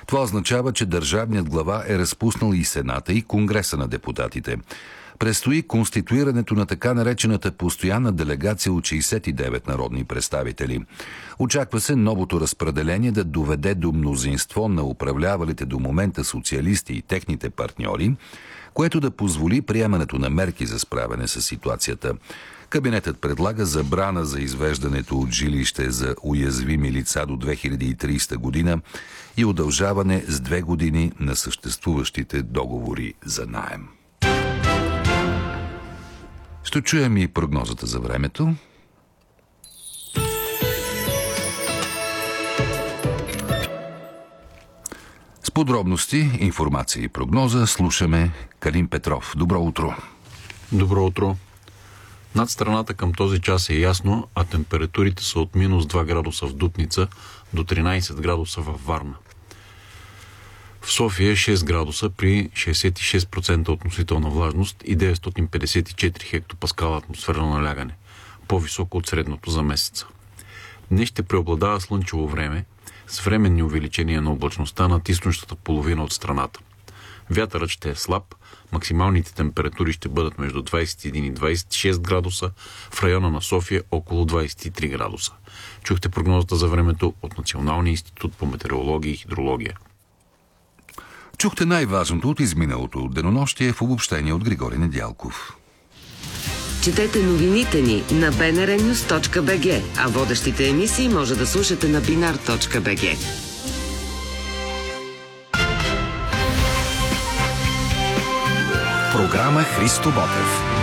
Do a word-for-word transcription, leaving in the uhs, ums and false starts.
Това означава, че държавният глава е разпуснал и Сената, и Конгреса на депутатите. Предстои конституирането на така наречената постоянна делегация от шейсет и девет народни представители. Очаква се новото разпределение да доведе до мнозинство на управлявалите до момента социалисти и техните партньори, което да позволи приемането на мерки за справяне с ситуацията. Кабинетът предлага забрана за извеждането от жилище за уязвими лица до две хиляди и тридесета година и удължаване с две години на съществуващите договори за наем. Ще чуем и прогнозата за времето. С подробности, информация и прогноза слушаме Калин Петров. Добро утро! Добро утро! Над страната към този час е ясно, а температурите са от минус два градуса в Дупница до тринайсет градуса във Варна. В София е шест градуса при шейсет и шест процента относителна влажност и деветстотин петдесет и четири хектопаскала атмосферно налягане, по-високо от средното за месеца. Днес ще преобладава слънчево време с временни увеличения на облачността над източната половина от страната. Вятърът ще е слаб, максималните температури ще бъдат между двайсет и един и двайсет и шест градуса, в района на София около двайсет и три градуса. Чухте прогнозата за времето от Националния институт по метеорология и хидрология. Чухте най-важното от изминалото денонощие в обобщение от Григорий Недялков. Четете новините ни на би ен ар нюс точка би джи, а водещите емисии може да слушате на бинар точка би джи. Програма Христо Ботев.